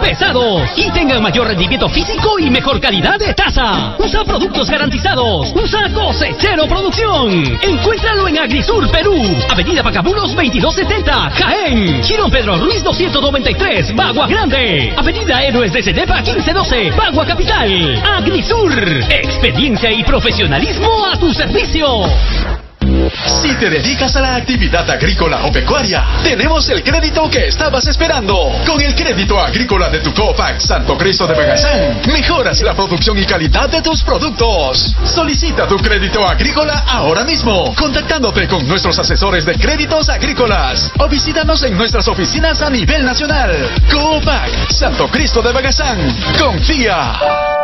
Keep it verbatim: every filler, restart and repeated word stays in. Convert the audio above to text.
pesados y tengan mayor rendimiento físico y mejor calidad de taza. Usa productos garantizados. Usa Cosechero Producción. Encuéntralo en Agrisur Perú, Avenida Pacabulos veintidós setenta, Jaén. Girón Pedro Ruiz doscientos noventa y tres, Bagua Grande. Avenida Héroes de Cenepa quince doce, Bagua Capital. Agrisur, experiencia y profesionalismo a tu servicio. Si te dedicas a la actividad agrícola o pecuaria, tenemos el crédito que estabas esperando. Con el crédito agrícola de tu Copac Santo Cristo de Bagazán, mejoras la producción y calidad de tus productos. Solicita tu crédito agrícola ahora mismo, contactándote con nuestros asesores de créditos agrícolas o visítanos en nuestras oficinas a nivel nacional. Copac Santo Cristo de Bagazán. Confía.